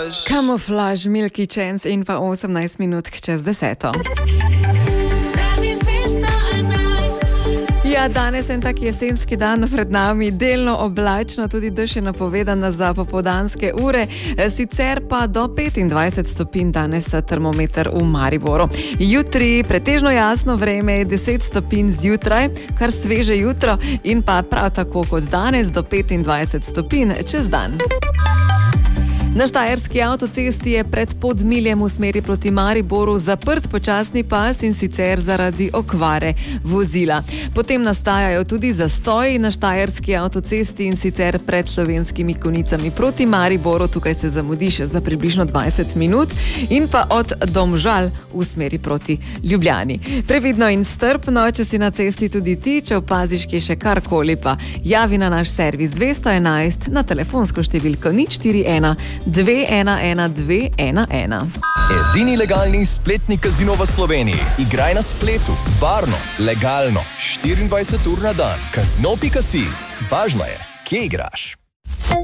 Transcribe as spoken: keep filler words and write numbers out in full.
Kamuflaž, Milky Chance in pa osemnajst minut čez deseto. Ja, danes je en tak jesenski dan pred nami, delno oblačno, tudi dež je napovedana za popoldanske ure, sicer pa do petindvajset stopinj danes termometer v Mariboru. Jutri pretežno jasno vreme, deset stopinj zjutraj, kar sveže jutro, in pa prav tako kot danes do petindvajset stopinj čez dan. Na štajerski avtocesti je pred Podmiljem v smeri proti Mariboru zaprt počasni pas, in sicer zaradi okvare vozila. Potem nastajajo tudi zastoji na štajerski avtocesti, in sicer pred Slovenskimi Konjicami proti Mariboru, tukaj se zamudiš za približno dvajset minut, in pa od Domžal v smeri proti Ljubljani. Previdno in strpno, če si na cesti tudi ti, če opaziš kje še karkoli, pa javi na naš servis dvesto enajst na telefonsko številko nič štiri ena dve ena ena dve ena ena. Edini legalni spletni kazino v Sloveniji. Igraj na spletu, varno, legalno, štiriindvajset ur na dan. Kazino pika si. Važno je, kje igraš.